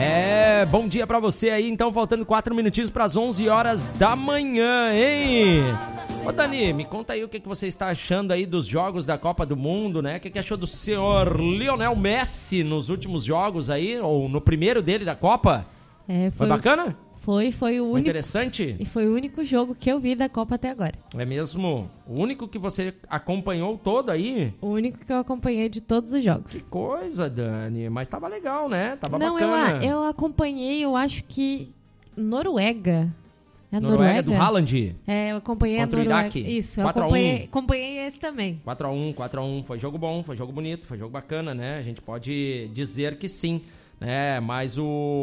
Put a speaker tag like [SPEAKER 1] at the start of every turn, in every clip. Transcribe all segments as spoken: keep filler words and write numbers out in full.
[SPEAKER 1] É, bom dia pra você aí, então, faltando quatro minutinhos pras onze horas da manhã, hein? Ô Dani, me conta aí o que, que você está achando aí dos jogos da Copa do Mundo, né? O que, que achou do senhor Lionel Messi nos últimos jogos aí, ou no primeiro dele da Copa?
[SPEAKER 2] É, foi,
[SPEAKER 1] foi bacana?
[SPEAKER 2] Foi, foi o único.
[SPEAKER 1] Foi interessante?
[SPEAKER 2] E foi o único jogo que eu vi da Copa até agora.
[SPEAKER 1] É mesmo? O único que você acompanhou todo aí?
[SPEAKER 2] O único que eu acompanhei de todos os jogos.
[SPEAKER 1] Que coisa, Dani. Mas tava legal, né? Tava
[SPEAKER 2] Não,
[SPEAKER 1] bacana.
[SPEAKER 2] eu, eu acompanhei, eu acho que Noruega. É
[SPEAKER 1] Noruega,
[SPEAKER 2] Noruega
[SPEAKER 1] do Haaland.
[SPEAKER 2] É, eu acompanhei
[SPEAKER 1] contra
[SPEAKER 2] a Noruega.
[SPEAKER 1] o Iraque.
[SPEAKER 2] Isso, eu
[SPEAKER 1] quatro a um.
[SPEAKER 2] acompanhei, acompanhei esse também.
[SPEAKER 1] quatro a um, quatro a um. Foi jogo bom, foi jogo bonito, foi jogo bacana, né? A gente pode dizer que sim. É, mas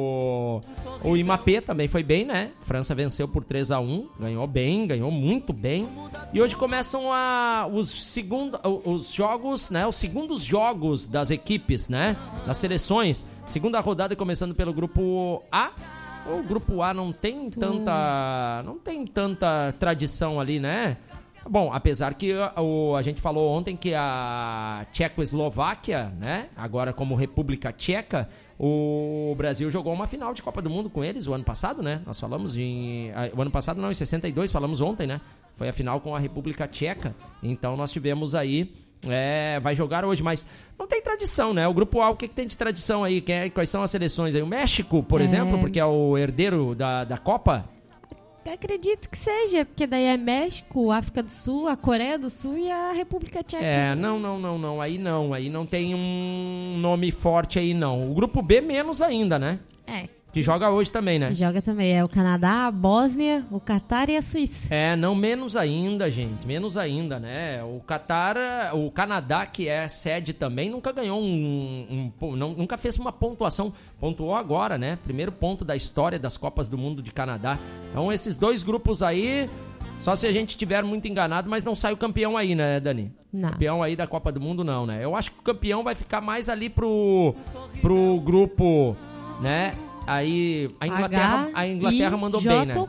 [SPEAKER 1] o o Imapé também foi bem, né? França venceu por três a um, ganhou bem, ganhou muito bem. E hoje começam a, os, segundo, os jogos, né? Os segundos jogos das equipes, né? Das seleções. Segunda rodada começando pelo grupo A. O grupo A não tem tanta, não tem tanta tradição ali, né? Bom, apesar que o, a gente falou ontem que a Tchecoslováquia, né? Agora como República Tcheca, o Brasil jogou uma final de Copa do Mundo com eles o ano passado, né? Nós falamos em... O ano passado não, em sessenta e dois, falamos ontem, né? Foi a final com a República Tcheca. Então nós tivemos aí... É, vai jogar hoje, mas não tem tradição, né? O Grupo A, o que, que tem de tradição aí? Quais são as seleções aí? O México, por é... exemplo, porque é o herdeiro da, da Copa?
[SPEAKER 2] Acredito que seja, porque daí é México, África do Sul, a Coreia do Sul e a República Tcheca.
[SPEAKER 1] É, não, não, não, não, aí não, aí não tem um nome forte aí não. O grupo B menos ainda, né?
[SPEAKER 2] É.
[SPEAKER 1] Que joga hoje também, né?
[SPEAKER 2] Que joga também, é o Canadá, a Bósnia, o Catar e a Suíça.
[SPEAKER 1] É, não, menos ainda, gente, menos ainda, né? O Catar, o Canadá, que é sede também, nunca ganhou um... um não, nunca fez uma pontuação, pontuou agora, né? Primeiro ponto da história das Copas do Mundo de Canadá. Então, esses dois grupos aí, só se a gente estiver muito enganado, mas não sai o campeão aí, né, Dani?
[SPEAKER 2] Não.
[SPEAKER 1] Campeão aí da Copa do Mundo, não, né? Eu acho que o campeão vai ficar mais ali pro, pro grupo, né? Aí a Inglaterra, a Inglaterra mandou bem, né?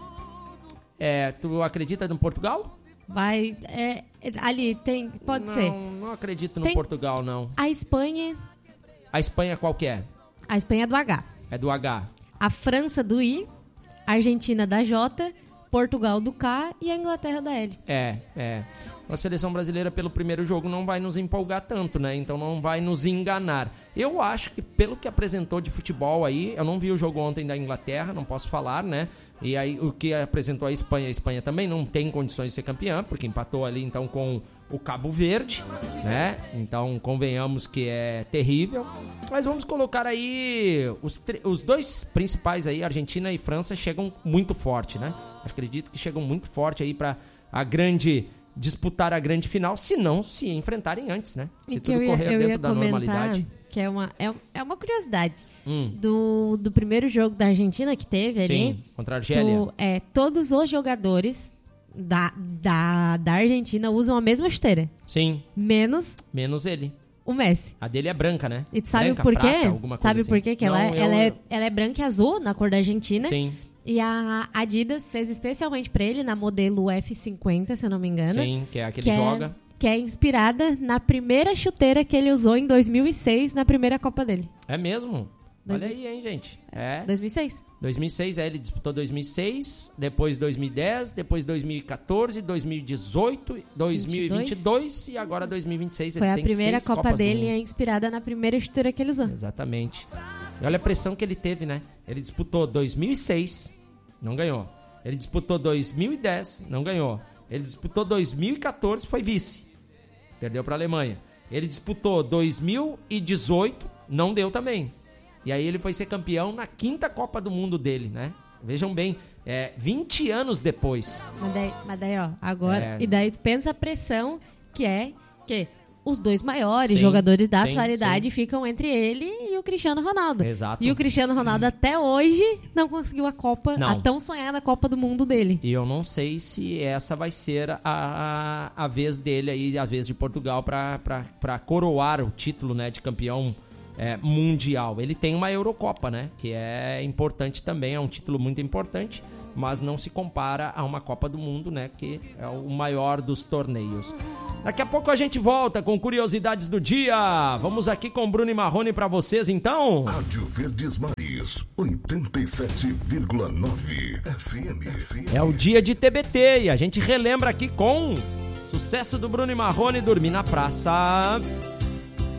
[SPEAKER 1] É, tu acredita no Portugal?
[SPEAKER 2] Vai, é, ali tem, pode
[SPEAKER 1] não,
[SPEAKER 2] ser.
[SPEAKER 1] Não acredito no
[SPEAKER 2] tem
[SPEAKER 1] Portugal, não.
[SPEAKER 2] A Espanha...
[SPEAKER 1] A Espanha qual que é?
[SPEAKER 2] A Espanha é do H.
[SPEAKER 1] É do H.
[SPEAKER 2] A França do I, a Argentina da J, Portugal do K e a Inglaterra da L.
[SPEAKER 1] É, é. A seleção brasileira pelo primeiro jogo não vai nos empolgar tanto, né? Então não vai nos enganar. Eu acho que pelo que apresentou de futebol aí, eu não vi o jogo ontem da Inglaterra, não posso falar, né? E aí o que apresentou a Espanha, a Espanha também não tem condições de ser campeã, porque empatou ali então com o Cabo Verde, né? Então convenhamos que é terrível. Mas vamos colocar aí os, os dois principais aí, Argentina e França, chegam muito forte, né? Acredito que chegam muito forte aí para a grande... disputar a grande final, se não se enfrentarem antes, né? Se
[SPEAKER 2] e
[SPEAKER 1] tudo
[SPEAKER 2] ia,
[SPEAKER 1] correr dentro da normalidade.
[SPEAKER 2] Que é uma, é, é uma curiosidade
[SPEAKER 1] hum.
[SPEAKER 2] do, do primeiro jogo da Argentina que teve ali.
[SPEAKER 1] Sim, contra a Argélia.
[SPEAKER 2] Tu, é, todos os jogadores da, da, da Argentina usam a mesma chuteira.
[SPEAKER 1] Sim.
[SPEAKER 2] Menos...
[SPEAKER 1] Menos ele.
[SPEAKER 2] O Messi.
[SPEAKER 1] A dele é branca, né?
[SPEAKER 2] E tu sabe
[SPEAKER 1] branca,
[SPEAKER 2] por quê?
[SPEAKER 1] prata, alguma coisa
[SPEAKER 2] sabe
[SPEAKER 1] assim.
[SPEAKER 2] por quê? Que
[SPEAKER 1] não,
[SPEAKER 2] ela, é,
[SPEAKER 1] eu...
[SPEAKER 2] ela, é, ela é branca e azul, na cor da Argentina.
[SPEAKER 1] Sim.
[SPEAKER 2] E a Adidas fez especialmente pra ele, na modelo F cinquenta, se eu não me engano.
[SPEAKER 1] Sim, que é a que,
[SPEAKER 2] que
[SPEAKER 1] ele
[SPEAKER 2] é,
[SPEAKER 1] joga.
[SPEAKER 2] Que é inspirada na primeira chuteira que ele usou em dois mil e seis, na primeira Copa dele.
[SPEAKER 1] É mesmo?
[SPEAKER 2] dois
[SPEAKER 1] Olha
[SPEAKER 2] mil...
[SPEAKER 1] aí, hein, gente. É.
[SPEAKER 2] dois mil e seis.
[SPEAKER 1] dois mil e seis, é, ele disputou dois mil e seis, depois dois mil e dez, depois dois mil e quatorze, dois mil e dezoito, dois mil e vinte e dois e agora dois mil e vinte e seis.
[SPEAKER 2] Foi
[SPEAKER 1] ele
[SPEAKER 2] a
[SPEAKER 1] tem
[SPEAKER 2] primeira
[SPEAKER 1] seis
[SPEAKER 2] Copa
[SPEAKER 1] Copas
[SPEAKER 2] dele é inspirada na primeira chuteira que ele usou.
[SPEAKER 1] Exatamente. E olha a pressão que ele teve, né? Ele disputou dois mil e seis, não ganhou. Ele disputou dois mil e dez, não ganhou. Ele disputou dois mil e quatorze, foi vice. Perdeu para a Alemanha. Ele disputou dois mil e dezoito, não deu também. E aí ele foi ser campeão na quinta Copa do Mundo dele, né? Vejam bem, é, vinte anos depois.
[SPEAKER 2] Mas daí, mas daí ó, agora...
[SPEAKER 1] É...
[SPEAKER 2] E daí tu pensa a pressão que é que os dois maiores
[SPEAKER 1] sim,
[SPEAKER 2] jogadores da
[SPEAKER 1] sim,
[SPEAKER 2] atualidade
[SPEAKER 1] sim.
[SPEAKER 2] ficam entre ele e o Cristiano Ronaldo.
[SPEAKER 1] Exato.
[SPEAKER 2] E o Cristiano Ronaldo hum. até hoje não conseguiu a Copa,
[SPEAKER 1] não.
[SPEAKER 2] a tão sonhada Copa do Mundo dele.
[SPEAKER 1] E eu não sei se essa vai ser a, a, a vez dele aí, a vez de Portugal para coroar o título, né, de campeão é, mundial. Ele tem uma Eurocopa, né? Que é importante também, é um título muito importante, mas não se compara a uma Copa do Mundo, né? Que é o maior dos torneios. Daqui a pouco a gente volta com curiosidades do dia. Vamos aqui com Bruno e Marrone pra vocês, então.
[SPEAKER 3] Rádio Verdes Mares, oitenta e sete vírgula nove F M.
[SPEAKER 1] É o dia de T B T e a gente relembra aqui com sucesso do Bruno e Marrone, Dormir na Praça.